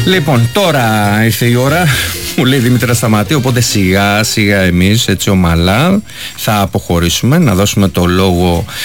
Λοιπόν, τώρα ήρθε η ώρα, μου λέει η Δήμητρα σταματεί, οπότε σιγά σιγά εμείς έτσι ομαλά θα αποχωρήσουμε, να δώσουμε το λόγο